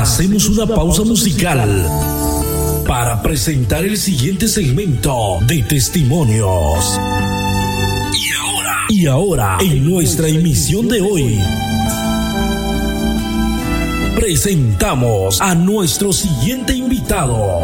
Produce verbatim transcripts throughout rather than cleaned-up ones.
Hacemos una pausa musical para presentar el siguiente segmento de testimonios. Y ahora, y ahora, en nuestra emisión de hoy, presentamos a nuestro siguiente invitado.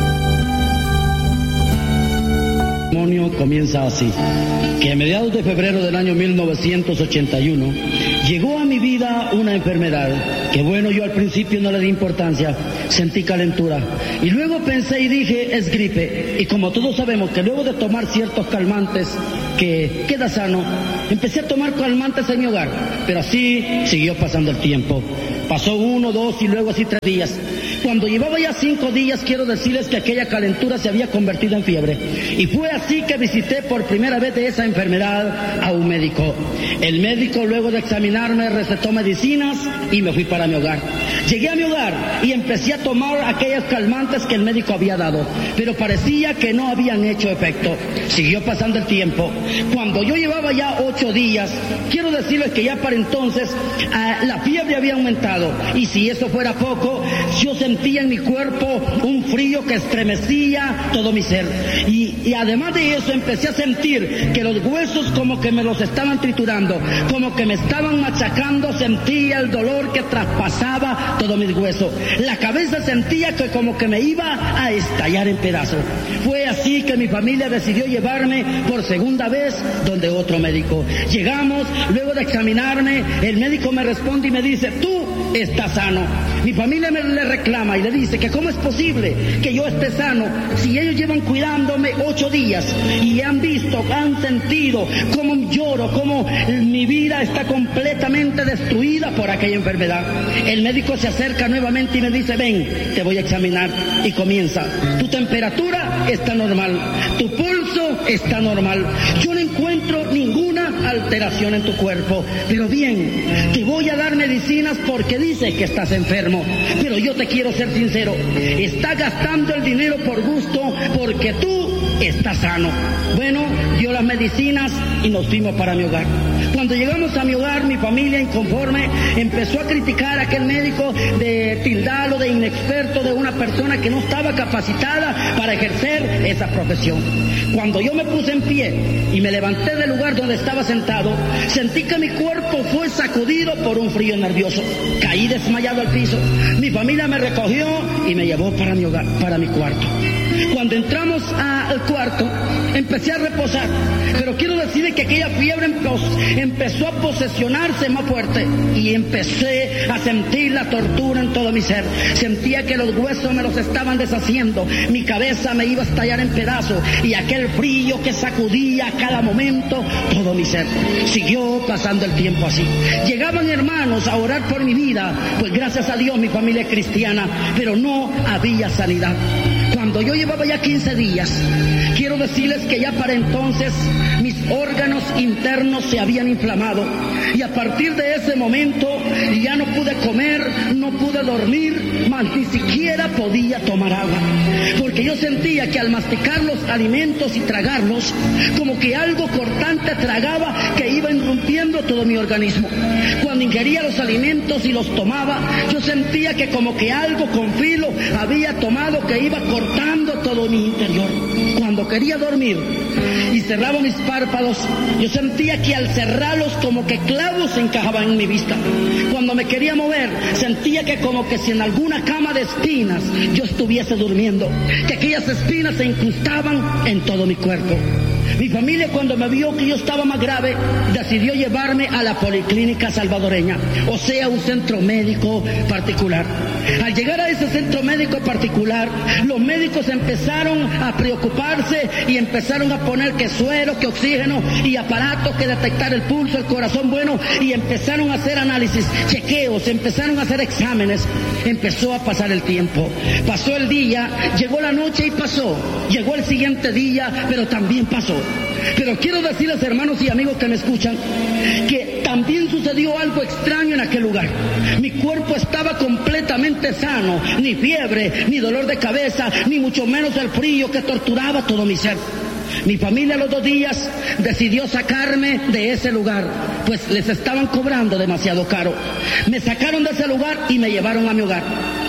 El testimonio comienza así, que a mediados de febrero del año mil novecientos ochenta y uno llegó a mi vida una enfermedad que, bueno, yo al principio no le di importancia, sentí calentura y luego pensé y dije es gripe, y como todos sabemos que luego de tomar ciertos calmantes que queda sano, empecé a tomar calmantes en mi hogar, pero así siguió pasando el tiempo. Pasó uno, dos y luego así tres días. Cuando llevaba ya cinco días, quiero decirles que aquella calentura se había convertido en fiebre. Y fue así que visité por primera vez de esa enfermedad a un médico. El médico, luego de examinarme, recetó medicinas y me fui para mi hogar. Llegué a mi hogar y empecé a tomar aquellos calmantes que el médico había dado, pero parecía que no habían hecho efecto. Siguió pasando el tiempo. Cuando yo llevaba ya ocho días, quiero decirles que ya para entonces uh, la fiebre había aumentado. Y si eso fuera poco, yo sentía en mi cuerpo un frío que estremecía todo mi ser. Y, y además de eso empecé a sentir que los huesos como que me los estaban triturando, como que me estaban machacando. Sentía el dolor que traspasaba todo mis huesos. La cabeza sentía que como que me iba a estallar en pedazos. Fue así que mi familia decidió llevarme por segunda vez donde otro médico. Llegamos, luego de examinarme, el médico me responde y me dice, tú estás sano. Mi familia me le reclama y le dice que cómo es posible que yo esté sano si ellos llevan cuidándome ocho días y han visto, han sentido cómo lloro, cómo mi vida está completamente destruida por aquella enfermedad. El médico se acerca nuevamente y me dice, ven, te voy a examinar, y comienza. Tu temperatura está normal, tu pulso está normal, yo no encuentro ninguna alteración en tu cuerpo, pero bien, te voy a dar medicinas porque dice que estás enfermo, pero yo te quiero ser sincero, estás gastando el dinero por gusto porque tú estás sano. Bueno, dio las medicinas y nos fuimos para mi hogar. Cuando llegamos a mi hogar, mi familia inconforme empezó a criticar a aquel médico de tildalo de inexperto, de una persona que no estaba capacitada para ejercer esa profesión. Cuando yo me puse en pie y me levanté del lugar donde estaba sentado, sentí que mi cuerpo fue sacudido por un frío nervioso. Caí desmayado al piso. Mi familia me recogió y me llevó para mi hogar, para mi cuarto. Cuando entramos al cuarto, empecé a reposar, pero quiero decirles que aquella fiebre empezó a posesionarse más fuerte y empecé a sentir la tortura en todo mi ser. Sentía que los huesos me los estaban deshaciendo, mi cabeza me iba a estallar en pedazos y aquel frío que sacudía a cada momento todo mi ser. Siguió pasando el tiempo así. Llegaban hermanos a orar por mi vida, pues gracias a Dios mi familia es cristiana, pero no había sanidad. Cuando yo llevaba ya quince días, quiero decirles que ya para entonces mis órganos internos se habían inflamado y a partir de ese momento ya no pude comer, no pude dormir, más ni siquiera podía tomar agua, porque yo sentía que al masticar los alimentos y tragarlos, como que algo cortante tragaba que iba irrumpiendo todo mi organismo. Cuando ingería los alimentos y los tomaba, yo sentía que como que algo con filo había tomado que iba cortando todo mi interior. Cuando quería dormir y cerraba mis párpados, yo sentía que al cerrarlos como que clavos se encajaban en mi vista. Cuando me quería mover, sentía que como que si en alguna cama de espinas yo estuviese durmiendo, que aquellas espinas se incrustaban en todo mi cuerpo. Mi familia, cuando me vio que yo estaba más grave, decidió llevarme a la Policlínica Salvadoreña, o sea, un centro médico particular. Al llegar a ese centro médico particular, los médicos empezaron a preocuparse y empezaron a poner que suero, que oxígeno y aparatos que detectar el pulso, el corazón, bueno, y empezaron a hacer análisis, chequeos, empezaron a hacer exámenes. Empezó a pasar el tiempo, pasó el día, llegó la noche y pasó, llegó el siguiente día, pero también pasó. Pero quiero decirles, hermanos y amigos que me escuchan, que también sucedió algo extraño en aquel lugar. Mi cuerpo estaba completamente sano, ni fiebre, ni dolor de cabeza, ni mucho menos el frío que torturaba todo mi ser. Mi familia a los dos días decidió sacarme de ese lugar, pues les estaban cobrando demasiado caro. Me sacaron de ese lugar y me llevaron a mi hogar.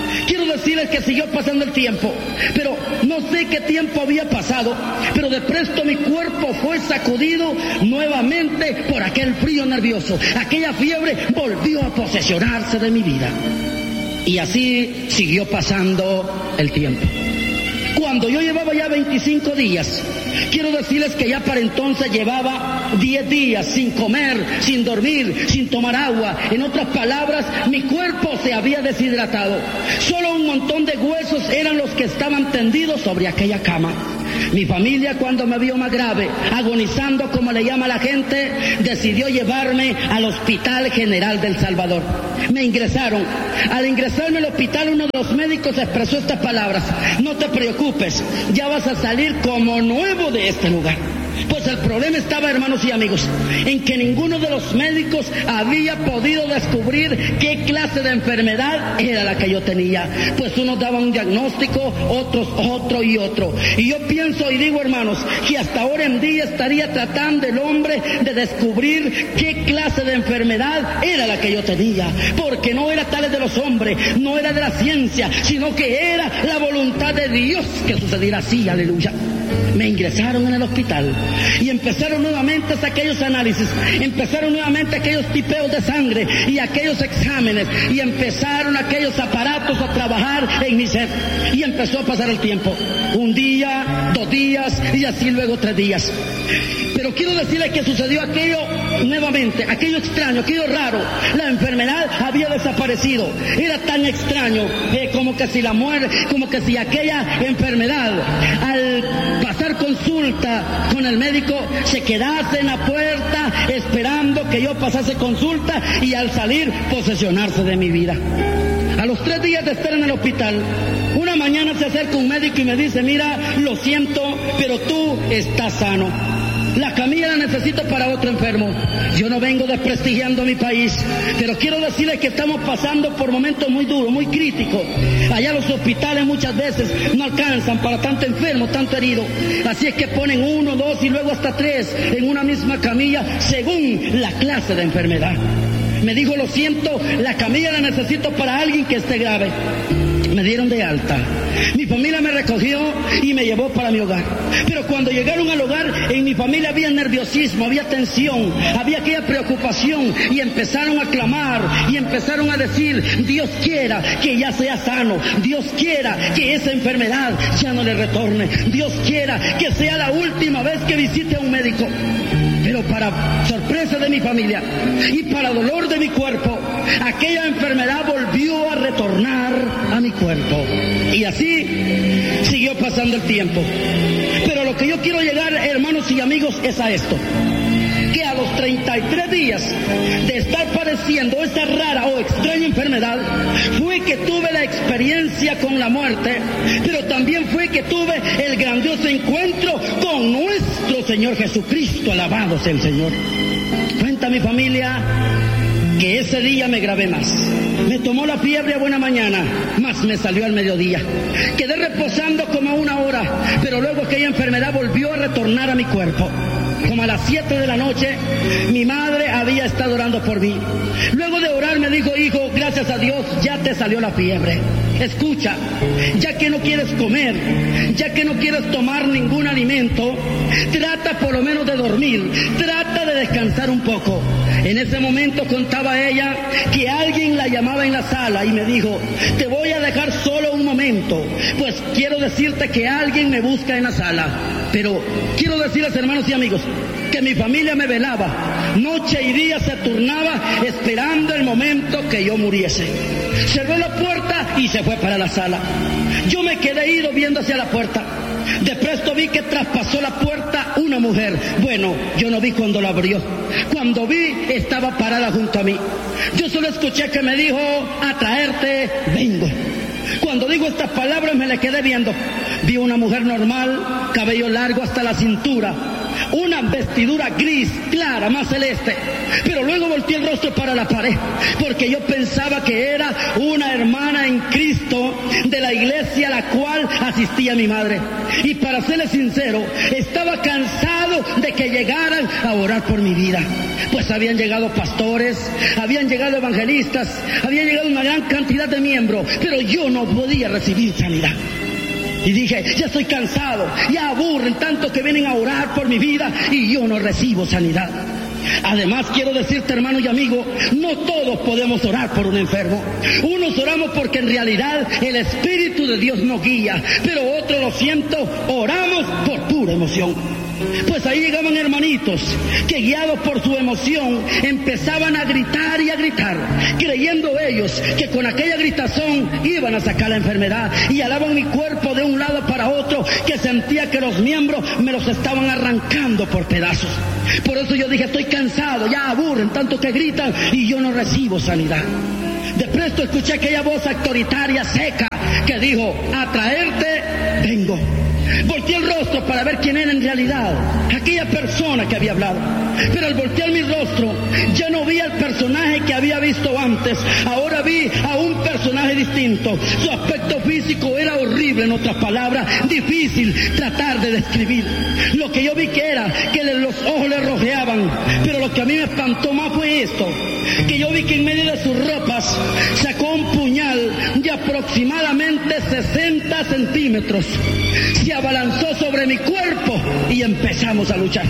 quiero decirles que siguió pasando el tiempo, pero no sé qué tiempo había pasado, pero de presto mi cuerpo fue sacudido nuevamente por aquel frío nervioso. Aquella fiebre volvió a posesionarse de mi vida. Y así siguió pasando el tiempo. Cuando yo llevaba ya veinticinco días, quiero decirles que ya para entonces llevaba diez días sin comer, sin dormir, sin tomar agua. En otras palabras, mi cuerpo se había deshidratado. Solo un montón de huesos eran los que estaban tendidos sobre aquella cama. Mi familia, cuando me vio más grave, agonizando como le llama la gente, decidió llevarme al Hospital General del Salvador. Me ingresaron. Al ingresarme al hospital, uno de los médicos expresó estas palabras: no te preocupes, ya vas a salir como nuevo de este lugar. Pues el problema estaba, hermanos y amigos, en que ninguno de los médicos había podido descubrir qué clase de enfermedad era la que yo tenía. Pues unos daban un diagnóstico, otros otro y otro. Y yo pienso y digo, hermanos, que hasta ahora en día estaría tratando el hombre de descubrir qué clase de enfermedad era la que yo tenía. Porque no era tal de los hombres, no era de la ciencia, sino que era la voluntad de Dios que sucediera así, aleluya. Me ingresaron en el hospital y empezaron nuevamente aquellos análisis, empezaron nuevamente aquellos tipeos de sangre y aquellos exámenes, y empezaron aquellos aparatos a trabajar en mi ser, y empezó a pasar el tiempo, un día, dos días y así luego tres días. Pero quiero decirles que sucedió aquello nuevamente, aquello extraño, aquello raro. La enfermedad había desaparecido. Era tan extraño eh, como que si la muerte, como que si aquella enfermedad, al pasar consulta con el médico, se quedase en la puerta esperando que yo pasase consulta, y al salir posesionarse de mi vida. A los tres días de estar en el hospital, una mañana se acerca un médico y me dice: mira, lo siento, pero tú estás sano. La camilla la necesito para otro enfermo. Yo no vengo desprestigiando mi país, pero quiero decirles que estamos pasando por momentos muy duros, muy críticos. Allá los hospitales muchas veces no alcanzan para tanto enfermo, tanto herido. Así es que ponen uno, dos y luego hasta tres en una misma camilla según la clase de enfermedad. Me dijo: lo siento, la camilla la necesito para alguien que esté grave. Me dieron de alta. Mi familia me recogió y me llevó para mi hogar. Pero cuando llegaron al hogar, en mi familia había nerviosismo, había tensión, había aquella preocupación, y empezaron a clamar y empezaron a decir: Dios quiera que ya sea sano, Dios quiera que esa enfermedad ya no le retorne, Dios quiera que sea la última vez que visite a un médico. Pero para sorpresa de mi familia y para dolor de mi cuerpo, aquella enfermedad volvió a retornar a mi cuerpo. Y así siguió pasando el tiempo. Pero lo que yo quiero llegar, hermanos y amigos, es a esto: que a los treinta y tres días de estar padeciendo esta rara o extraña enfermedad, fue que tuve la experiencia con la muerte, pero también fue que tuve el grandioso encuentro con nuestro Señor Jesucristo. Alabado sea el Señor. Cuenta mi familia que ese día me grabé más. Me tomó la fiebre a buena mañana, más me salió al mediodía. Quedé reposando como una hora, pero luego aquella enfermedad volvió a retornar a mi cuerpo. Como a las siete de la noche, mi madre había estado orando por mí. Luego de orar me dijo: hijo, gracias a Dios ya te salió la fiebre. Escucha, ya que no quieres comer, ya que no quieres tomar ningún alimento, trata por lo menos de dormir, trata de descansar un poco. En ese momento contaba ella que alguien la llamaba en la sala y me dijo: te voy a dejar solo un momento, pues quiero decirte que alguien me busca en la sala. Pero quiero decirles, hermanos y amigos, que mi familia me velaba, noche y día se turnaba esperando el momento que yo muriese. Cerró la puerta y se fue para la sala. Yo me quedé ido viendo hacia la puerta. De presto vi que traspasó la puerta una mujer. Bueno, yo no vi cuando la abrió. Cuando vi, estaba parada junto a mí. Yo solo escuché que me dijo: a traerte vengo. Cuando digo estas palabras me le quedé viendo. Vi una mujer normal, cabello largo hasta la cintura, una vestidura gris, clara, más celeste. Pero luego volteé el rostro para la pared, porque yo pensaba que era una hermana en Cristo de la iglesia a la cual asistía mi madre. Y para serles sincero, estaba cansado de que llegaran a orar por mi vida. Pues habían llegado pastores, habían llegado evangelistas, había llegado una gran cantidad de miembros, pero yo no podía recibir sanidad. Y dije, ya estoy cansado, ya aburren tanto que vienen a orar por mi vida y yo no recibo sanidad. Además, quiero decirte, hermano y amigo, no todos podemos orar por un enfermo. Unos oramos porque en realidad el Espíritu de Dios nos guía, pero otros, lo siento, oramos por pura emoción. Pues ahí llegaban hermanitos que, guiados por su emoción, empezaban a gritar y a gritar, creyendo ellos que con aquella gritazón iban a sacar la enfermedad, y alaban mi cuerpo de un lado para otro, que sentía que los miembros me los estaban arrancando por pedazos. Por eso yo dije, estoy cansado, ya aburren tanto que gritan y yo no recibo sanidad. De presto escuché aquella voz autoritaria, seca, que dijo, a traerte vengo. Volteé el rostro para ver quién era en realidad aquella persona que había hablado. Pero al voltear mi rostro, ya no vi al personaje que había visto antes. Ahora vi a un personaje distinto. Su aspecto físico era horrible, en otras palabras, difícil tratar de describir. Lo que yo vi que era que los ojos le rojeaban. Pero lo que a mí me espantó más fue esto, que yo vi que en medio de sus ropas sacó un puñal de aproximadamente sesenta centímetros. Se abalanzó sobre mi cuerpo y empezamos a luchar.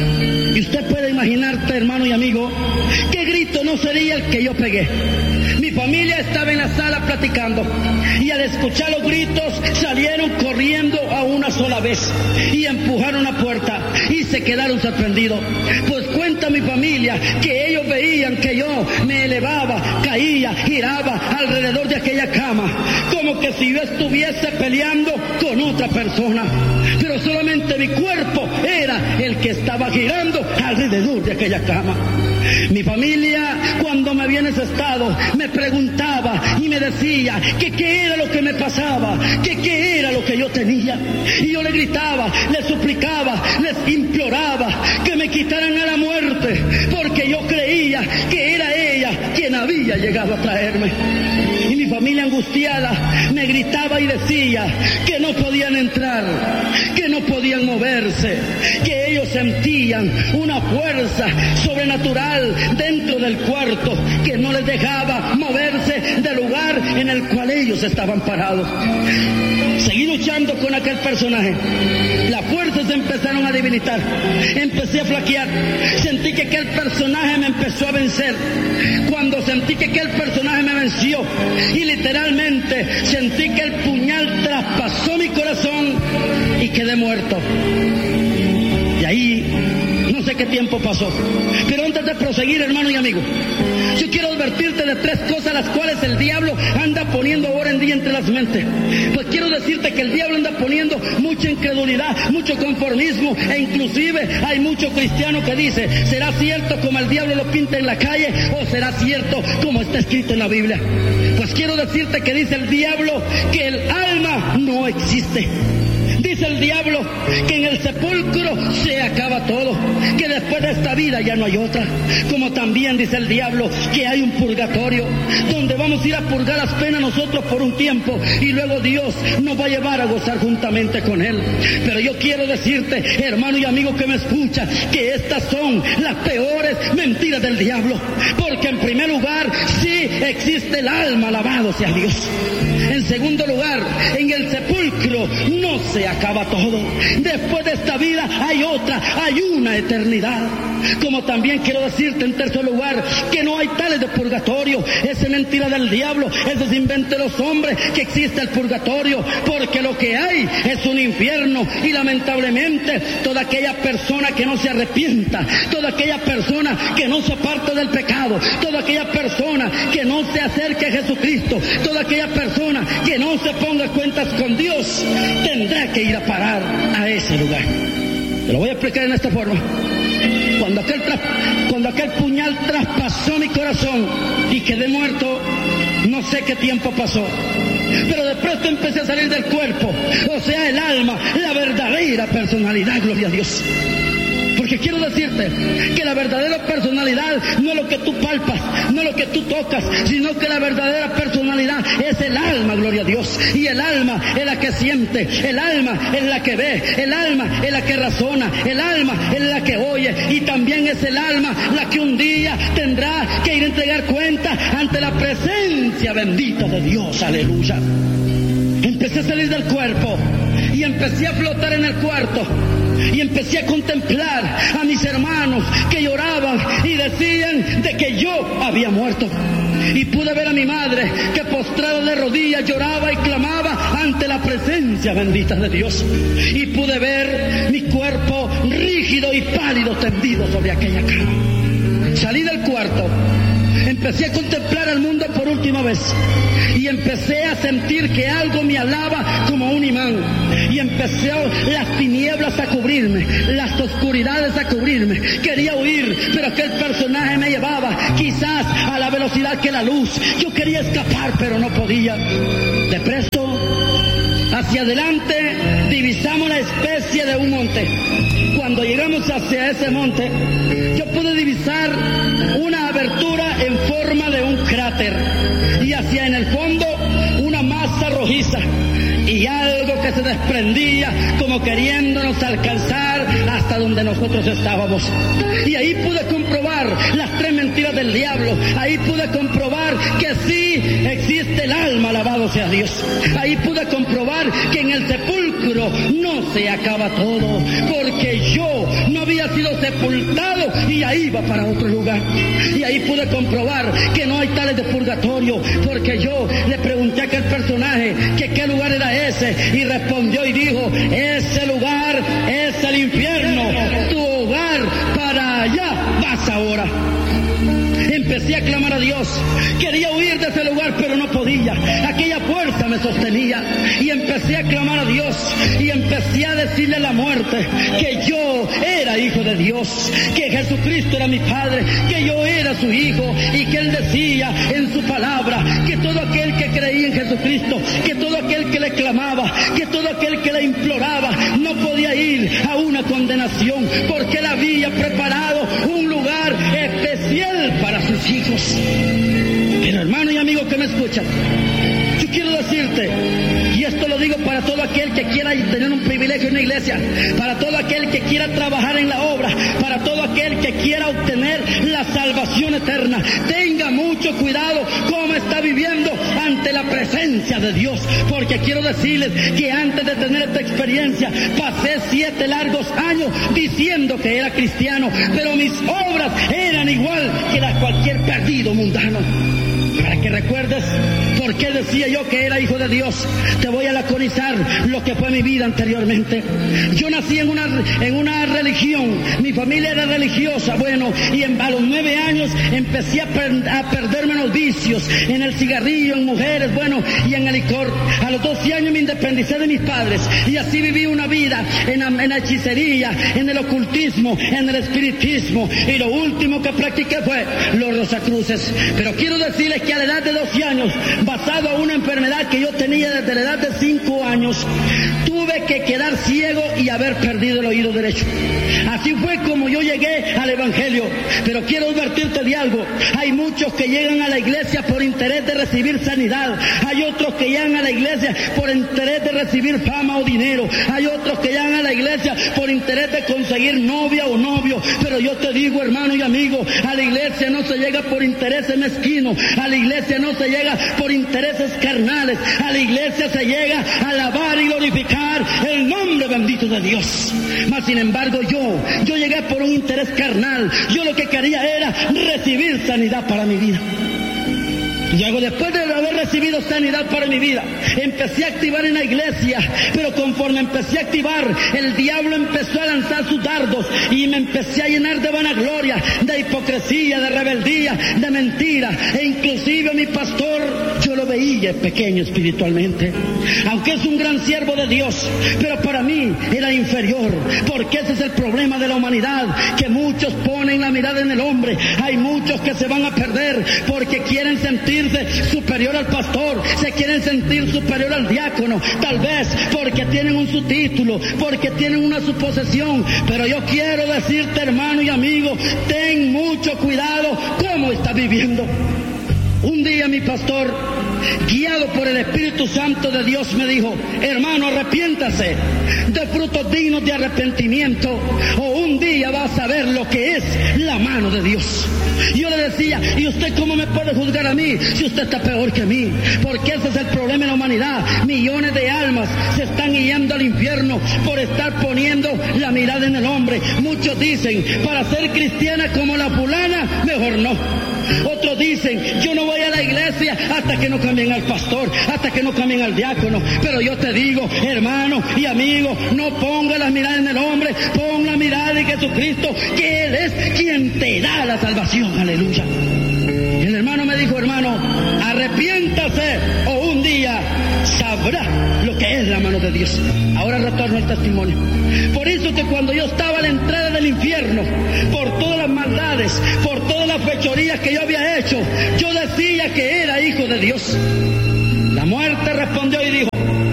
Y usted puede imaginarte, hermano y amigo, qué grito no sería el que yo pegué. Mi familia estaba en la sala platicando y al escuchar los gritos salieron corriendo a una sola vez y empujaron la puerta y se quedaron sorprendidos. Pues cuenta mi familia que ellos veían que yo me elevaba, caía, giraba alrededor de aquella cama, como que si yo estuviese peleando con otra persona. Pero solamente mi cuerpo era el que estaba girando alrededor de aquella cama. Mi familia, cuando me vi en ese estado, me preguntaba y me decía que qué era lo que me pasaba, que qué era lo que yo tenía. Y yo le gritaba, le suplicaba, les imploraba que me quitaran a la muerte, porque yo creía que era ella quien había llegado a traerme. Y mi familia angustiada me gritaba y decía que no podían entrar, que no podían moverse, que ellos sentían una fuerza sobrenatural dentro del cuarto que no les dejaba moverse del lugar en el cual ellos estaban parados. Seguí luchando con aquel personaje. Las fuerzas se empezaron a debilitar. Empecé a flaquear. Sentí que aquel personaje me empezó a vencer. Cuando sentí que aquel personaje me venció y literalmente sentí que el puñal traspasó mi corazón y quedé muerto. Y ahí no sé qué tiempo pasó. Pero antes de proseguir, hermano y amigo, yo quiero advertirte de tres cosas las cuales el diablo anda poniendo ahora en día entre las mentes. Pues quiero decirte que el diablo anda poniendo mucha incredulidad, mucho conformismo, e inclusive hay mucho cristiano que dice, ¿será cierto como el diablo lo pinta en la calle o será cierto como está escrito en la Biblia? Pues quiero decirte que dice el diablo que el alma no existe. Dice el diablo que en el sepulcro se acaba todo, que después de esta vida ya no hay otra. Como también dice el diablo que hay un purgatorio, donde vamos a ir a purgar las penas nosotros por un tiempo y luego Dios nos va a llevar a gozar juntamente con Él. Pero yo quiero decirte, hermano y amigo que me escucha, que estas son las peores mentiras del diablo. Porque en primer lugar, sí existe el alma, alabado sea Dios. En segundo lugar, en el sepulcro no se acaba todo. Después de esta vida hay otra, hay una eternidad. Como también quiero decirte en tercer lugar que no hay tales de purgatorio. Esa es mentira del diablo, ese es invento de los hombres que existe el purgatorio, porque lo que hay es un infierno y lamentablemente toda aquella persona que no se arrepienta, toda aquella persona que no se aparte del pecado, toda aquella persona que no se acerque a Jesucristo, toda aquella persona que no se ponga cuentas con Dios, tendrá que ir a parar a ese lugar. Te lo voy a explicar en esta forma. Cuando aquel, tra- cuando aquel puñal traspasó mi corazón y quedé muerto, no sé qué tiempo pasó, pero de pronto empecé a salir del cuerpo, o sea, el alma, la verdadera personalidad, gloria a Dios. Porque quiero decirte que la verdadera personalidad no es lo que tú palpas, no es lo que tú tocas, sino que la verdadera personalidad es el alma, gloria a Dios. Y el alma es la que siente, el alma es la que ve, el alma es la que razona, el alma es la que oye, y también es el alma la que un día tendrá que ir a entregar cuenta ante la presencia bendita de Dios. Aleluya. Empecé a salir del cuerpo y empecé a flotar en el cuarto y empecé a contemplar a mis hermanos que lloraban y decían de que yo había muerto. Y pude ver a mi madre que postrada de rodillas lloraba y clamaba ante la presencia bendita de Dios. Y pude ver mi cuerpo rígido y pálido tendido sobre aquella cama. Salí del cuarto, empecé a contemplar al mundo por última vez y empecé a sentir que algo me alaba como un imán, y empecé las tinieblas a cubrirme, las oscuridades a cubrirme. Quería huir, pero aquel personaje me llevaba quizás a la velocidad que la luz. Yo quería escapar, pero no podía. De presto, hacia adelante divisamos la especie de un monte. Cuando llegamos hacia ese monte, yo pude divisar una abertura en forma de un cráter y hacia en el fondo una masa rojiza y algo que se desprendía como queriéndonos alcanzar hasta donde nosotros estábamos. Y ahí pude comprobar las tres mentiras del diablo. Ahí pude comprobar que sí existe el alma, alabado sea Dios. Ahí pude comprobar que en el sepulcro no se acaba todo, porque yo no había sido sepultado y ahí iba para otro lugar. Y ahí pude comprobar que no hay tales de purgatorio, porque yo le pregunté a aquel personaje que qué lugar era ese, y respondió y dijo: ese lugar es el infierno, tu hogar, para allá vas ahora. Empecé a clamar a Dios, quería huir de ese lugar pero no podía, aquella fuerza me sostenía, y empecé a clamar a Dios y empecé a decirle a la muerte que yo era hijo de Dios, que Jesucristo era mi Padre, que yo era su hijo, y que Él decía en su palabra que todo aquel que creía en Jesucristo, que todo aquel que le clamaba, que todo aquel que le imploraba no podía ir a una condenación, porque Él había preparado un lugar especial para sus hijos. Pero hermano y amigo que me escuchan, yo quiero decirte, y esto lo digo para todo aquel que quiera tener un privilegio en la iglesia, para todo aquel que quiera trabajar en la obra, para todo aquel que quiera obtener la salvación eterna, tenga mucho cuidado cómo está viviendo ante la presencia de Dios, porque quiero decirles que antes de tener esta experiencia pasé siete largos años diciendo que era cristiano, pero mis obras eran igual que las de cualquier perdido mundano. Para que recuerdes por qué decía yo que era hijo de Dios, te voy a laconizar lo que fue mi vida anteriormente. Yo nací en una, en una religión, mi familia era religiosa, bueno, y en, a los nueve años empecé a, per, a perderme en los vicios, en el cigarrillo, en mujeres, bueno, y en el licor. A los doce años me independicé de mis padres, y así viví una vida en, en la hechicería, en el ocultismo, en el espiritismo, y lo último que practiqué fue los rosacruces. Pero quiero decirles que a la edad de doce años, basado a una enfermedad que yo tenía desde la edad de cinco años, tuve que quedar ciego y haber perdido el oído derecho. Así fue como yo llegué al Evangelio. Pero quiero advertirte de algo: hay muchos que llegan a la iglesia por interés de recibir sanidad, hay otros que llegan a la iglesia por interés de recibir fama o dinero, hay otros que llegan a la iglesia por interés de conseguir novia o novio. Pero yo te digo, hermano y amigo, a la iglesia no se llega por intereses mezquinos, a la iglesia no se llega por intereses carnales, a la iglesia se llega a alabar y glorificar el nombre bendito de Dios. Mas sin embargo yo, yo llegué por un interés carnal. Yo lo que quería era recibir sanidad para mi vida. Luego, después de haber recibido sanidad para mi vida, empecé a activar en la iglesia, pero conforme empecé a activar, el diablo empezó a lanzar sus dardos y me empecé a llenar de vanagloria, de hipocresía, de rebeldía, de mentira, e inclusive mi pastor, yo lo veía pequeño espiritualmente. Aunque es un gran siervo de Dios, pero para mí era inferior, porque ese es el problema de la humanidad, que muchos ponen la mirada en el hombre. Hay muchos que se van a perder porque quieren sentirse superior al pastor, se quieren sentir superior al diácono, tal vez porque tienen un su título, porque tienen una su posesión. Pero yo quiero decirte, hermano y amigo, ten mucho cuidado cómo estás viviendo. Un día mi pastor, guiado por el Espíritu Santo de Dios, me dijo: hermano, arrepiéntase de frutos dignos de arrepentimiento, o un día vas a ver lo que es la mano de Dios. Yo le decía: ¿y usted cómo me puede juzgar a mí si usted está peor que mí? Porque ese es el problema en la humanidad. Millones de almas se están yendo al infierno por estar poniendo la mirada en el hombre. Muchos dicen: para ser cristiana como la fulana, mejor no. Otros dicen: yo no voy a la iglesia hasta que no cambien al pastor, hasta que no cambien al diácono. Pero yo te digo, hermano y amigo, no ponga la mirada en el hombre, pon la mirada en Jesucristo, que Él es quien te da la salvación. Aleluya. Y el hermano me dijo: hermano, arrepiéntase o un día sabrá lo que es la mano de Dios. Ahora retorno al testimonio. Por eso que cuando yo estaba a la entrada del infierno, por todas las maldades, por todas las fechorías que yo había hecho, yo decía que era hijo de Dios. La muerte respondió y dijo: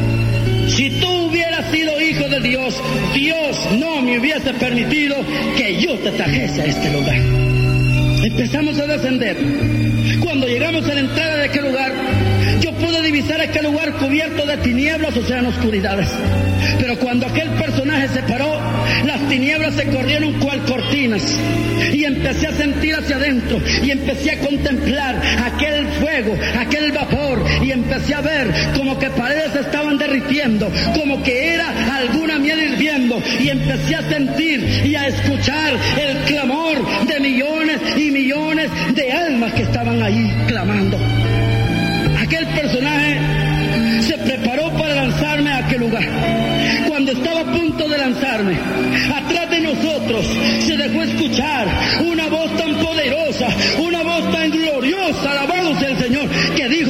si tú hubieras sido hijo de Dios, Dios no me hubiese permitido que yo te trajese a este lugar. Empezamos a descender. Cuando llegamos a la entrada de aquel lugar, yo pude divisar aquel lugar cubierto de tinieblas, o sea, en oscuridades. Pero cuando aquel personaje se paró, las tinieblas se corrieron cual cortinas. Y empecé a sentir hacia adentro, y empecé a contemplar aquel fuego, aquel vapor, y empecé a ver como que paredes se estaban derritiendo, como que era alguna miel hirviendo, y empecé a sentir y a escuchar el clamor de millones y millones de almas que estaban ahí clamando. Aquel personaje se preparó para lanzarme a aquel lugar. Cuando estaba a punto de lanzarme, atrás de nosotros se dejó escuchar una voz tan poderosa, una voz tan gloriosa, alabado sea el Señor, que dijo: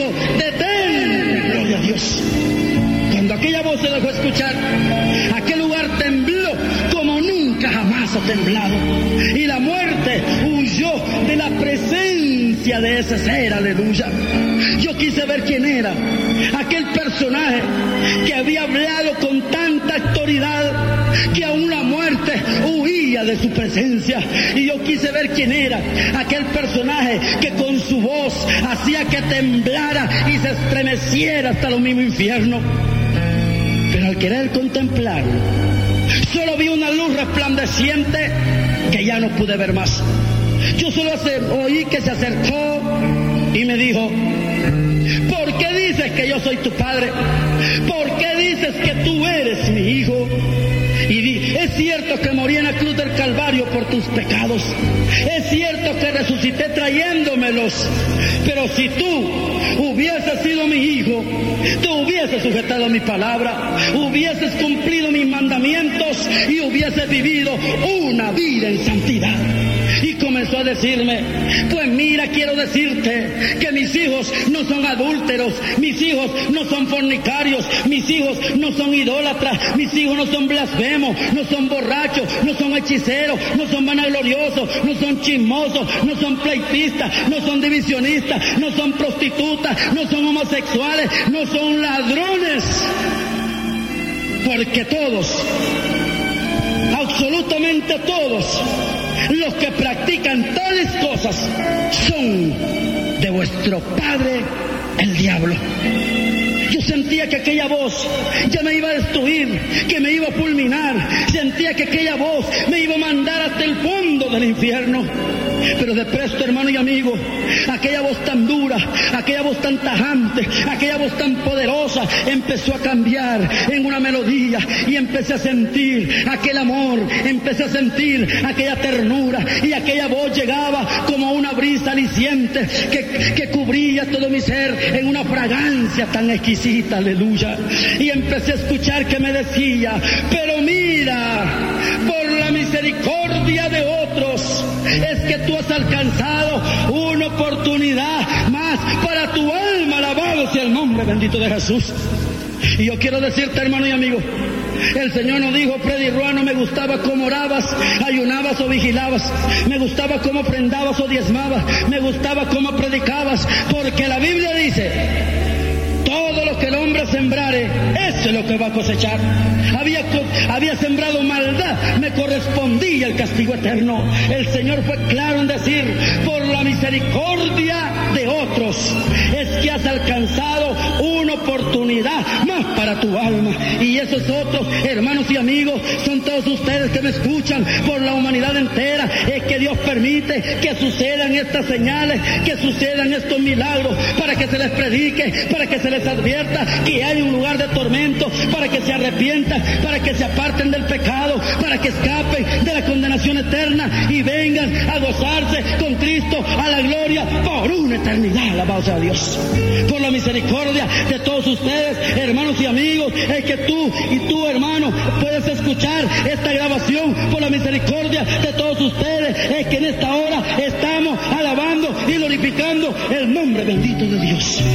detén, gloria a Dios. Cuando aquella voz se dejó escuchar, aquel lugar tembló como nunca jamás ha temblado, y la muerte huyó de la presencia de ese ser. Aleluya. Yo quise ver quién era aquel personaje que había hablado con tanta autoridad que aún la muerte huía de su presencia. Y yo quise ver quién era aquel personaje que con su voz hacía que temblara y se estremeciera hasta lo mismo infierno. Pero al querer contemplarlo, solo vi una luz resplandeciente que ya no pude ver más. Yo solo oí que se acercó y me dijo: ¿por qué dices que yo soy tu padre? ¿Por qué dices que tú eres mi hijo? Y di: es cierto que morí en la cruz del Calvario por tus pecados, es cierto que resucité trayéndomelos, pero si tú hubieses sido mi hijo, tú hubieses sujetado mi palabra, hubieses cumplido mis mandamientos y hubieses vivido una vida en santidad. Y comenzó a decirme: pues mira, quiero decirte que mis hijos no son adúlteros, mis hijos no son fornicarios, mis hijos no son idólatras, mis hijos no son blasfemos, no son borrachos, no son hechiceros, no son vanagloriosos, no son chismosos, no son pleitistas, no son divisionistas, no son prostitutas, no son homosexuales, no son ladrones. Porque todos, absolutamente todos, los que practican tales cosas son de vuestro padre el diablo. Yo sentía que aquella voz ya me iba a destruir, que me iba a fulminar. Sentía que aquella voz me iba a mandar hasta el fondo del infierno. Pero de presto, hermano y amigo, aquella voz tan dura, aquella voz tan tajante, aquella voz tan poderosa empezó a cambiar en una melodía, y empecé a sentir aquel amor, empecé a sentir aquella ternura, y aquella voz llegaba como una brisa aliciente que, que cubría todo mi ser en una fragancia tan exquisita. Aleluya. Y empecé a escuchar que me decía: pero mira, por la misericordia de otros es que tú has alcanzado una oportunidad más para tu alma. Alabado Alabado sea el nombre bendito de Jesús. Y yo quiero decirte, hermano y amigo, el Señor nos dijo: Freddy Roa, no me gustaba cómo orabas, ayunabas o vigilabas, me gustaba cómo prendabas o diezmabas, me gustaba cómo predicabas, porque la Biblia dice: todo lo que el hombre sembrare, eso es lo que va a cosechar. Había, había sembrado maldad, me correspondía el castigo eterno. El Señor fue claro en decir: por la misericordia de otros es que has alcanzado una oportunidad más para tu alma. Y esos otros, hermanos y amigos, son todos ustedes que me escuchan por la humanidad entera. Es que Dios permite que sucedan estas señales, que sucedan estos milagros, para que se les predique, para que se les advierta que hay un lugar de tormento, para que se arrepientan, para que se aparten del pecado, para que escapen de la condenación eterna y vengan a gozarse con Cristo a la gloria por una eternidad. Alabado sea Dios. Por la misericordia de todos ustedes, hermanos y amigos, es que tú y tú, hermano, puedes escuchar esta grabación. Por la misericordia de todos ustedes es que en esta hora estamos alabando y glorificando el nombre bendito de Dios.